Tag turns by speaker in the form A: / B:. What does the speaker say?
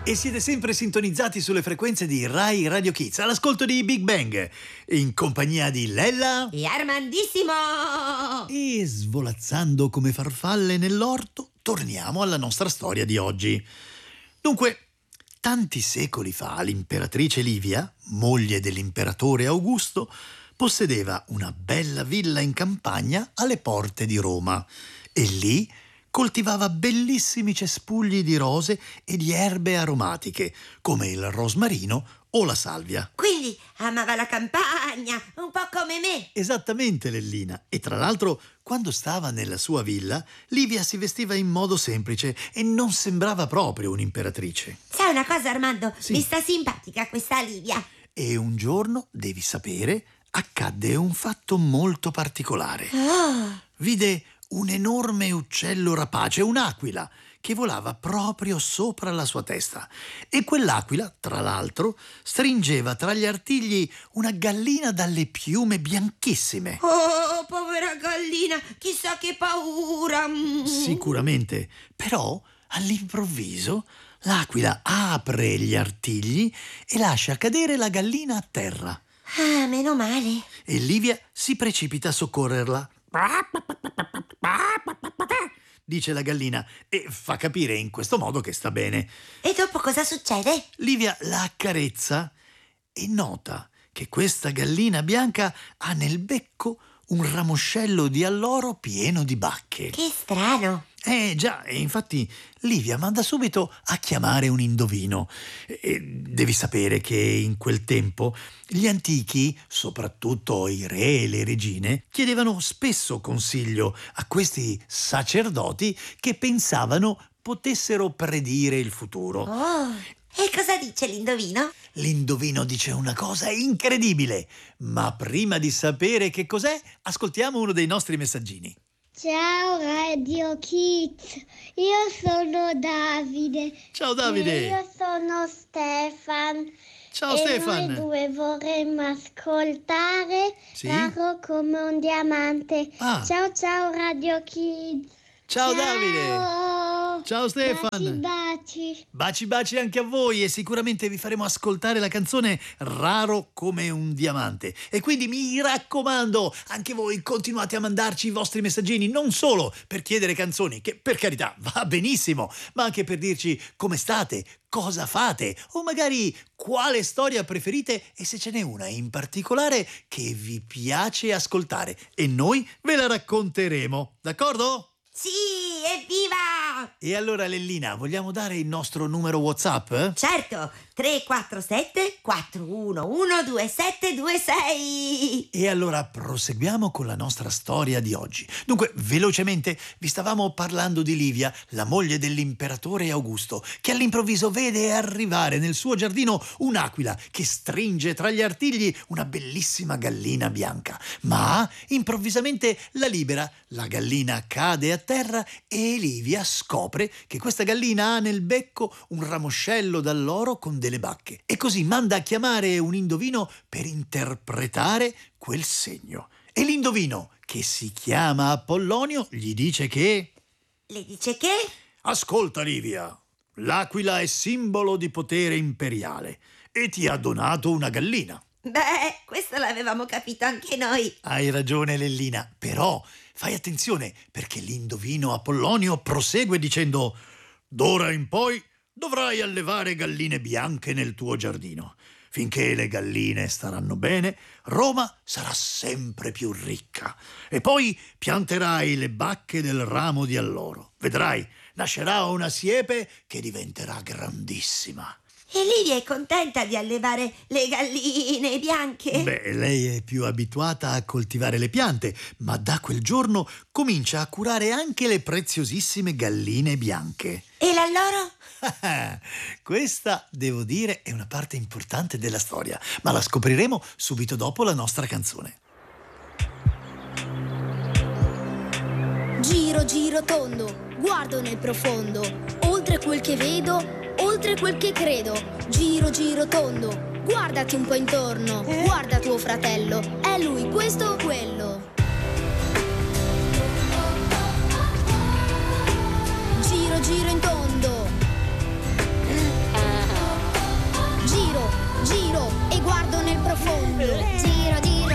A: E siete sempre sintonizzati sulle frequenze di Rai Radio Kids, all'ascolto di Big Bang, in compagnia di Lella
B: e Armandissimo.
A: E svolazzando come farfalle nell'orto, torniamo alla nostra storia di oggi. Dunque, tanti secoli fa l'imperatrice Livia, moglie dell'imperatore Augusto, possedeva una bella villa in campagna alle porte di Roma e lì coltivava bellissimi cespugli di rose e di erbe aromatiche, come il rosmarino o la salvia.
B: Quindi amava la campagna, un po' come me.
A: Esattamente, Lellina. E tra l'altro, quando stava nella sua villa, Livia si vestiva in modo semplice e non sembrava proprio un'imperatrice.
B: Sai una cosa, Armando?
A: Sì.
B: Mi sta simpatica questa Livia.
A: E un giorno, devi sapere, accadde un fatto molto particolare. Vide un enorme uccello rapace, un'aquila, che volava proprio sopra la sua testa. E quell'aquila, tra l'altro, stringeva tra gli artigli una gallina dalle piume bianchissime.
B: Oh, povera gallina, chissà che paura.
A: Sicuramente, però all'improvviso l'aquila apre gli artigli e lascia cadere la gallina a terra.
B: Ah, meno male.
A: E Livia si precipita a soccorrerla. Dice la gallina e fa capire in questo modo che sta bene.
B: E dopo cosa succede?
A: Livia la accarezza e nota che questa gallina bianca ha nel becco un ramoscello di alloro pieno di bacche.
B: Che strano.
A: Già, e infatti Livia manda subito a chiamare un indovino. E devi sapere che in quel tempo gli antichi, soprattutto i re e le regine, chiedevano spesso consiglio a questi sacerdoti che pensavano potessero predire il futuro.
B: Oh, e cosa dice l'indovino?
A: L'indovino dice una cosa incredibile, ma prima di sapere che cos'è, ascoltiamo uno dei nostri messaggini.
C: Ciao Radio Kids, io sono Davide.
A: Ciao Davide.
C: E io sono Stefan.
A: Ciao
C: e
A: Stefan.
C: Noi due vorremmo ascoltare
A: Sì?
C: Caro come un diamante.
A: Ah.
C: Ciao Radio Kids.
A: Ciao Davide. Ciao Stefan.
C: Baci.
A: Baci anche a voi e sicuramente vi faremo ascoltare la canzone Raro come un diamante. E quindi mi raccomando, anche voi continuate a mandarci i vostri messaggini, non solo per chiedere canzoni, che per carità va benissimo, ma anche per dirci come state, cosa fate o magari quale storia preferite e se ce n'è una in particolare che vi piace ascoltare e noi ve la racconteremo, d'accordo?
B: Sì, evviva!
A: E allora Lellina, vogliamo dare il nostro numero WhatsApp?
B: Certo, 347 411 2726.
A: E allora proseguiamo con la nostra storia di oggi. Dunque, velocemente, vi stavamo parlando di Livia, la moglie dell'imperatore Augusto, che all'improvviso vede arrivare nel suo giardino un'aquila che stringe tra gli artigli una bellissima gallina bianca. Ma improvvisamente la libera, la gallina cade a terra e Livia scopre che questa gallina ha nel becco un ramoscello d'alloro con delle bacche e così manda a chiamare un indovino per interpretare quel segno. E l'indovino, che si chiama Apollonio, gli dice che...
B: Le dice che?
A: Ascolta Livia, l'aquila è simbolo di potere imperiale e ti ha donato una gallina.
B: Beh, questo l'avevamo capito anche noi.
A: Hai ragione Lellina, però fai attenzione perché l'indovino Apollonio prosegue dicendo: d'ora in poi dovrai allevare galline bianche nel tuo giardino. Finché le galline staranno bene, Roma sarà sempre più ricca. E poi pianterai le bacche del ramo di alloro. Vedrai, nascerà una siepe che diventerà grandissima.
B: E Livia è contenta di allevare le galline bianche?
A: Beh, lei è più abituata a coltivare le piante, ma da quel giorno comincia a curare anche le preziosissime galline bianche.
B: E l'alloro?
A: Questa, devo dire, è una parte importante della storia, ma la scopriremo subito dopo la nostra canzone.
D: Giro, giro tondo, guardo nel profondo, oltre quel che vedo, oltre quel che credo. Giro, giro tondo, guardati un po' intorno, guarda tuo fratello, è lui questo o quello. Giro, giro in tondo, Giro e guardo nel profondo.